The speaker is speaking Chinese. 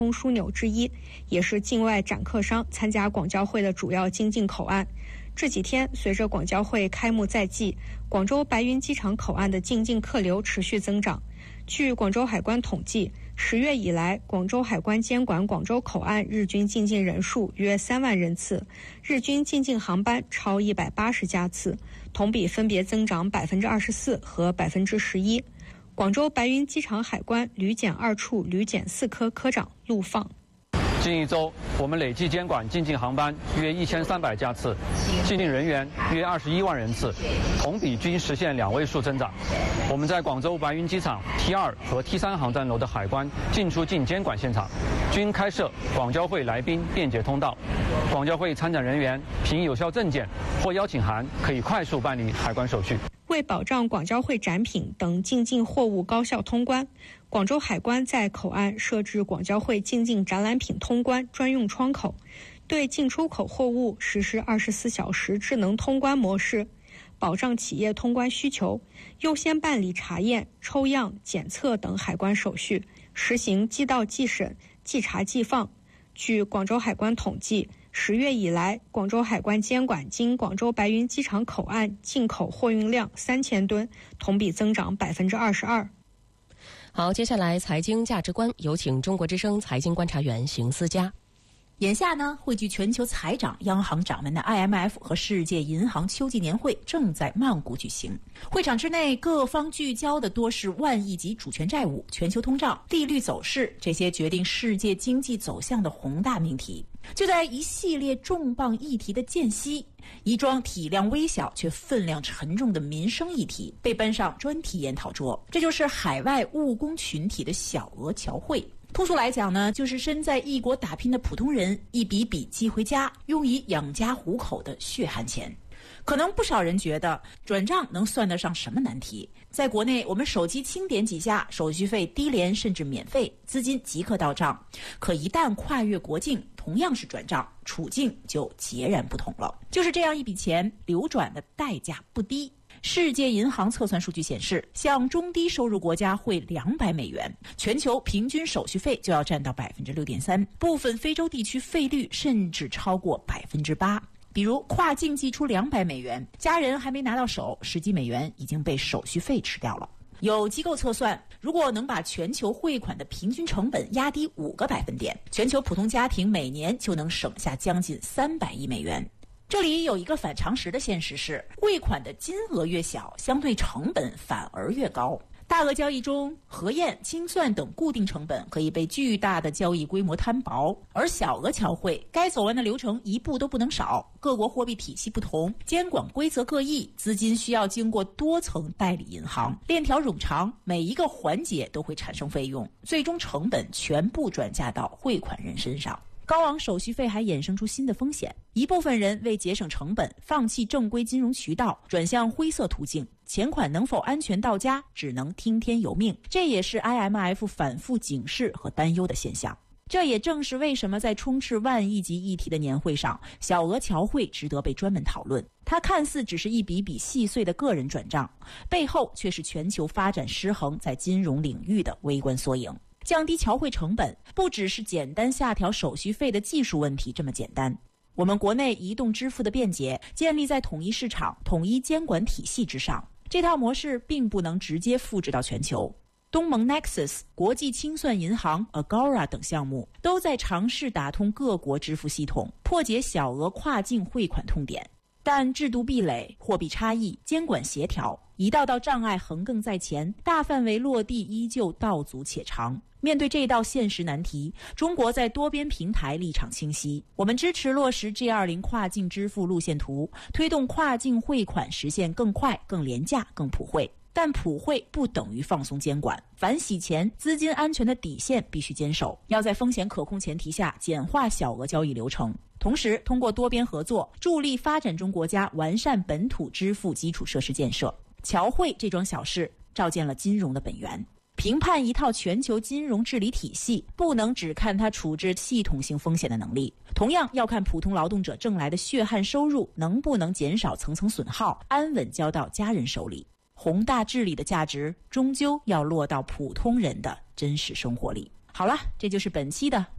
近一周，我们累计监管进境航班约1300架次，进境人员约21万人次，同比均实现2位数增长。我们在广州白云机场 T2 和 T3 航站楼的海关进出境监管现场，均开设广交会来宾便捷通道。广交会参展人员凭有效证件或邀请函，可以快速办理海关手续。 为保障广交会展品等进境货物高效通关，广州海关在口岸设置广交会进境展览品通关专用窗口，对进出口货物实施24小时智能通关模式，保障企业通关需求，优先办理查验、抽样、检测等海关手续，实行即到即审、即查即放。据广州海关统计，10月以来，广州海关监管经广州白云机场口岸进口货运量3000吨，同比增长22%。 好，接下来财经价值观，有请中国之声财经观察员邢思佳。 眼下呢，汇聚全球财长、央行长们的 IMF 和世界银行秋季年会正在曼谷举行。会场之内，各方聚焦的多是万亿级主权债务、全球通胀、利率走势这些决定世界经济走向的宏大命题。就在一系列重磅议题的间隙，一桩体量微小却分量沉重的民生议题被搬上专题研讨桌，这就是海外务工群体的小额侨汇。通俗来讲呢，就是身在异国打拼的普通人一笔笔寄回家，用以养家糊口的血汗钱。可能不少人觉得转账能算得上什么难题？在国内，我们手机轻点几下，手续费低廉甚至免费，资金即刻到账。可一旦跨越国境，同样是转账，处境就截然不同了。就是这样一笔钱，流转的代价不低。世界银行测算数据显示，向中低收入国家汇200美元，全球平均手续费就要占到 6.3%， 部分非洲地区费率甚至超过 8%。比如跨境寄出200美元，家人还没拿到手，10几美元已经被手续费吃掉了。有机构测算，如果能把全球汇款的平均成本压低5个百分点，全球普通家庭每年就能省下将近300亿美元。这里有一个反常识的现实是，汇款的金额越小，相对成本反而越高。大额交易中，核验、清算等固定成本可以被巨大的交易规模摊薄，而小额侨汇该走完的流程一步都不能少。各国货币体系不同，监管规则各异，资金需要经过多层代理银行，链条冗长，每一个环节都会产生费用，最终成本全部转嫁到汇款人身上。高昂手续费还衍生出新的风险，一部分人为节省成本，放弃正规金融渠道，转向灰色途径，钱款能否安全到家，只能听天由命。这也是 IMF 反复警示和担忧的现象。这也正是为什么在充斥万亿级议题的年会上，小额侨汇值得被专门讨论。它看似只是一笔笔细碎的个人转账，背后却是全球发展失衡在金融领域的微观缩影。降低侨汇成本不只是简单下调手续费的技术问题这么简单。我们国内移动支付的便捷建立在统一市场、统一监管体系之上，这套模式并不能直接复制到全球。东盟 Nexus、国际清算银行、Agora 等项目都在尝试打通各国支付系统，破解小额跨境汇款痛点。但制度壁垒、货币差异、监管协调，一道道障碍横亘在前，大范围落地依旧道阻且长。面对这道现实难题，中国在多边平台立场清晰，我们支持落实 G20 跨境支付路线图，推动跨境汇款实现更快、更廉价、更普惠。但普惠不等于放松监管，反洗钱、资金安全的底线必须坚守，要在风险可控前提下简化小额交易流程，同时通过多边合作，助力发展中国家完善本土支付基础设施建设。侨汇这桩小事照见了金融的本源。评判一套全球金融治理体系，不能只看它处置系统性风险的能力，同样要看普通劳动者挣来的血汗收入能不能减少层层损耗，安稳交到家人手里。宏大治理的价值终究要落到普通人的真实生活里。好了，这就是本期的